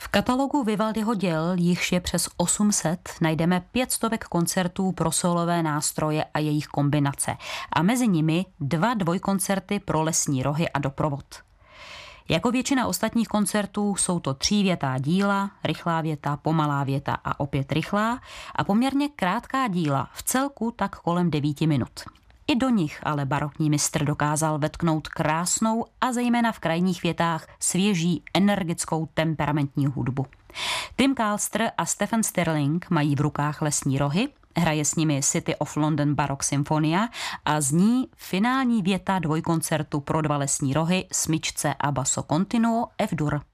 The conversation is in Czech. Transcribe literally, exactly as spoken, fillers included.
V katalogu Vivaldiho děl, jichž je přes osm set, najdeme pět stovek koncertů pro solové nástroje a jejich kombinace a mezi nimi dva dvojkoncerty pro lesní rohy a doprovod. Jako většina ostatních koncertů jsou to třívětá díla, rychlá věta, pomalá věta a opět rychlá a poměrně krátká díla, v celku tak kolem devíti minut. I do nich ale barokní mistr dokázal vetknout krásnou a zejména v krajních větách svěží, energickou, temperamentní hudbu. Tim Kalster a Stephen Stirling mají v rukách lesní rohy, hraje s nimi City of London Baroque Symphonia a zní finální věta dvojkoncertu pro dva lesní rohy, smyčce a basso continuo F-dur.